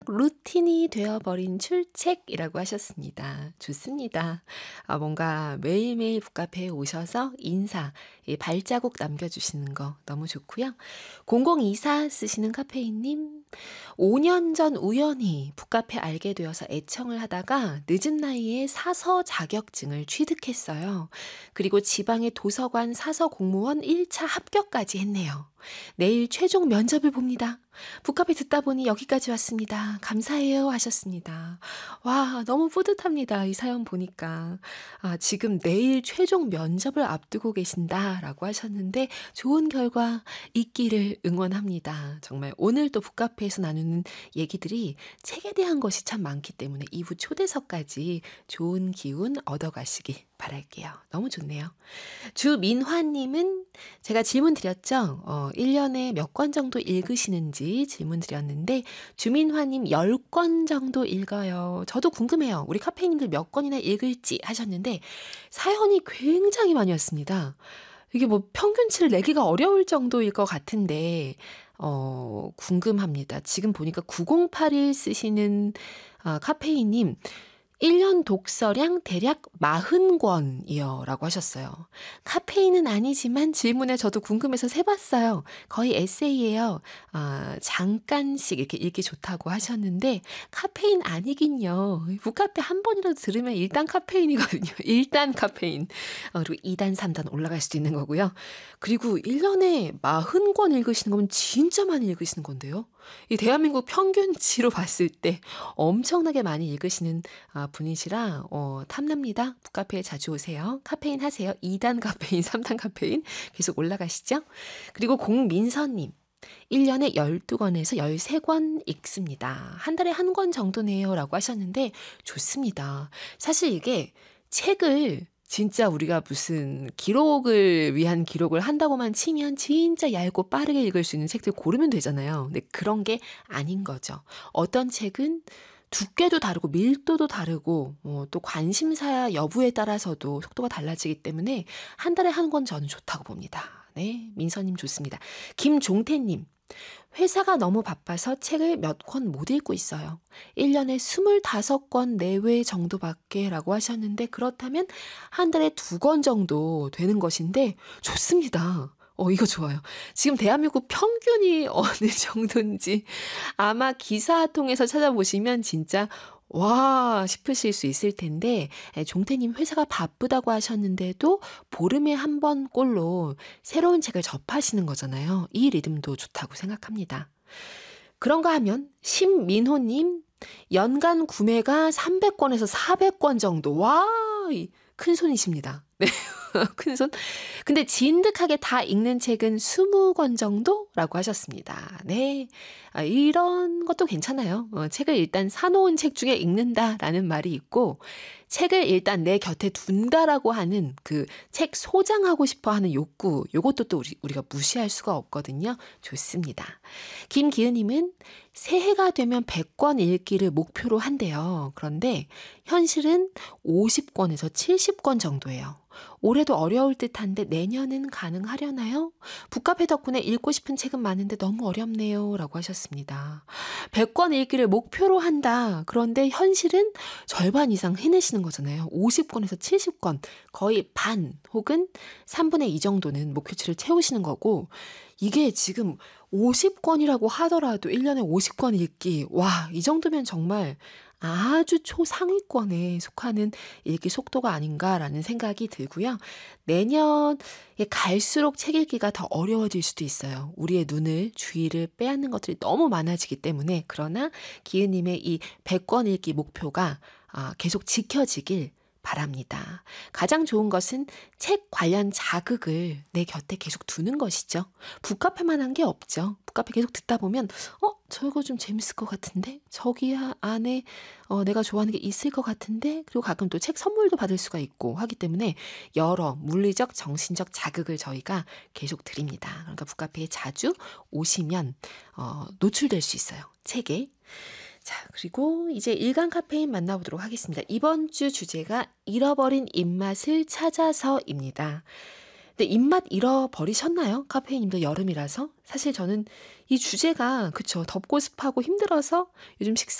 루틴이 되어버린 출첵이라고 하셨습니다. 좋습니다. 뭔가 매일매일 북카페에 오셔서 인사, 이 발자국 남겨주시는 거 너무 좋고요. 0024 쓰시는 카페인님, 5년 전 우연히 북카페 알게 되어서 애청을 하다가 늦은 나이에 사서 자격증을 취득했어요. 그리고 지방의 도서관 사서 공무원 1차 합격까지 했네요. 내일 최종 면접을 봅니다. 북카페 듣다 보니 여기까지 왔습니다. 감사해요 하셨습니다. 와, 너무 뿌듯합니다. 이 사연 보니까. 지금 내일 최종 면접을 앞두고 계신다라고 하셨는데 좋은 결과 있기를 응원합니다. 정말 오늘 또 북카페에서 나누는 얘기들이 책에 대한 것이 참 많기 때문에 이후 초대석까지 좋은 기운 얻어가시길 바랄게요. 너무 좋네요. 주민화님은 제가 질문 드렸죠. 1년에 몇 권 정도 읽으시는지 질문 드렸는데 주민화님 10권 정도 읽어요. 저도 궁금해요. 우리 카페인님들 몇 권이나 읽을지 하셨는데 사연이 굉장히 많이 왔습니다. 이게 뭐 평균치를 내기가 어려울 정도일 것 같은데 궁금합니다. 지금 보니까 9081 쓰시는 카페인님 1년 독서량 대략 40권이요 라고 하셨어요. 카페인은 아니지만 질문에 저도 궁금해서 세봤어요. 거의 에세이예요. 잠깐씩 이렇게 읽기 좋다고 하셨는데 카페인 아니긴요. 북카페 한 번이라도 들으면 일단 카페인이거든요. 일단 카페인. 그리고 2단, 3단 올라갈 수도 있는 거고요. 그리고 1년에 40권 읽으시는 거면 진짜 많이 읽으시는 건데요. 이 대한민국 평균치로 봤을 때 엄청나게 많이 읽으시는 분이시라 탐납니다. 북카페에 자주 오세요. 카페인 하세요. 2단 카페인, 3단 카페인 계속 올라가시죠. 그리고 공민서님. 1년에 12권에서 13권 읽습니다. 한 달에 한 권 정도네요 라고 하셨는데 좋습니다. 사실 이게 책을 진짜 우리가 무슨 기록을 위한 기록을 한다고만 치면 진짜 얇고 빠르게 읽을 수 있는 책들 고르면 되잖아요. 근데 그런 게 아닌 거죠. 어떤 책은 두께도 다르고 밀도도 다르고 또 관심사 여부에 따라서도 속도가 달라지기 때문에 한 달에 한 권 저는 좋다고 봅니다. 네, 민서님 좋습니다. 김종태님. 회사가 너무 바빠서 책을 몇 권 못 읽고 있어요. 1년에 25권 내외 정도밖에 라고 하셨는데 그렇다면 한 달에 2권 정도 되는 것인데 좋습니다. 이거 좋아요. 지금 대한민국 평균이 어느 정도인지 아마 기사 통해서 찾아보시면 진짜 와 싶으실 수 있을 텐데 종태님 회사가 바쁘다고 하셨는데도 보름에 한 번 꼴로 새로운 책을 접하시는 거잖아요. 이 리듬도 좋다고 생각합니다. 그런가 하면 신민호님 연간 구매가 300권에서 400권 정도. 와, 큰 손이십니다. 네. 큰 손. 근데 진득하게 다 읽는 책은 20권 정도라고 하셨습니다. 네. 이런 것도 괜찮아요. 책을 일단 사놓은 책 중에 읽는다라는 말이 있고, 책을 일단 내 곁에 둔다라고 하는 그 책 소장하고 싶어 하는 욕구, 요것도 또 우리가 무시할 수가 없거든요. 좋습니다. 김기은님은 새해가 되면 100권 읽기를 목표로 한대요. 그런데 현실은 50권에서 70권 정도예요. 올해도 어려울 듯한데 내년은 가능하려나요? 북카페 덕분에 읽고 싶은 책은 많은데 너무 어렵네요. 라고 하셨습니다. 100권 읽기를 목표로 한다. 그런데 현실은 절반 이상 해내시는 거잖아요. 50권에서 70권. 거의 반 혹은 3분의 2 정도는 목표치를 채우시는 거고 이게 지금 50권이라고 하더라도 1년에 50권 읽기. 와, 이 정도면 정말 아주 초상위권에 속하는 읽기 속도가 아닌가라는 생각이 들고요. 내년에 갈수록 책 읽기가 더 어려워질 수도 있어요. 우리의 눈을, 주의를 빼앗는 것들이 너무 많아지기 때문에. 그러나 기은님의 이 100권 읽기 목표가 계속 지켜지길 바랍니다. 가장 좋은 것은 책 관련 자극을 내 곁에 계속 두는 것이죠. 북카페만 한 게 없죠. 북카페 계속 듣다 보면 저거 좀 재밌을 것 같은데? 저기 안에 내가 좋아하는 게 있을 것 같은데? 그리고 가끔 또 책 선물도 받을 수가 있고 하기 때문에 여러 물리적, 정신적 자극을 저희가 계속 드립니다. 그러니까 북카페에 자주 오시면 노출될 수 있어요. 책에. 자, 그리고 이제 일간 카페인 만나보도록 하겠습니다. 이번 주 주제가 잃어버린 입맛을 찾아서입니다. 근데 입맛 잃어버리셨나요? 카페인님도 여름이라서? 사실 저는 이 주제가 그쵸. 덥고 습하고 힘들어서 요즘 식사